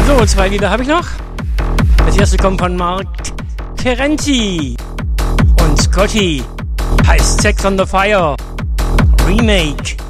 So, 2 Lieder habe ich noch. Das erste kommt von Mark Terenti und Scotty. Heißt Sex on the Fire Remake.